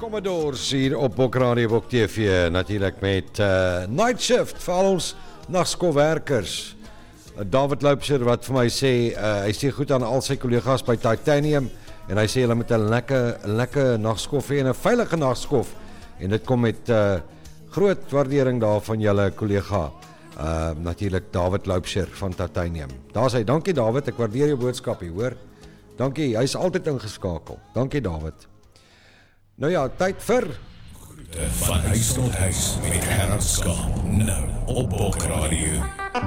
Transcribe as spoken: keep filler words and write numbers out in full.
Commodores hier op Bokradio Bok T V, natuurlijk met uh, Night Shift vir al ons nagskolwerkers. Uh, David Loubser wat vir my sê, uh, hy sê goed aan al sy kollegas by Titanium, en hy sê hulle met 'n lekker, lekker nagskof en 'n veilige nagskof, en dit kom met uh, groot waardering daar van julle kollega, uh, natuurlijk David Loubser van Titanium. Daar sê, dankie David, ek waardeer jou boodskap hier, hoor. Dankie, hy is altyd ingeskakel. Dankie David. Nou ja, tyd vir Groete van huis tot huis met Gerard Skaap, nou op Bokradio.